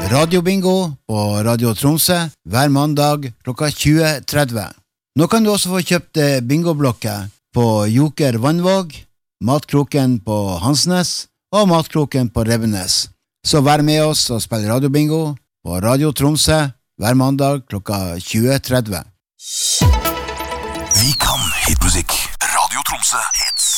Radiobingo på Radio Tromsø hver mandag klokka 20.30. Nå kan du også få kjøpt bingoblokker på Joker Vannvåg, Matkroken på Hansnes og Matkroken på Rebbenes. Så vær med oss og spill radiobingo på Radio Tromsø hver mandag klokka 20.30. Vi kan hitmusikk. Radio Tromsø hits.